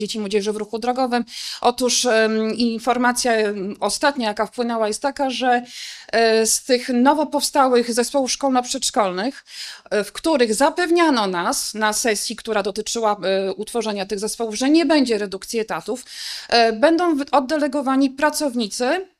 dzieci i młodzieży w ruchu drogowym. Otóż informacja ostatnia, jaka wpłynęła, jest taka, że z tych nowo powstałych zespołów szkolno-przedszkolnych, w których zapewniano nas na sesji, która dotyczyła utworzenia tych zespołów, że nie będzie redukcji etatów, będą oddelegowani pracownicy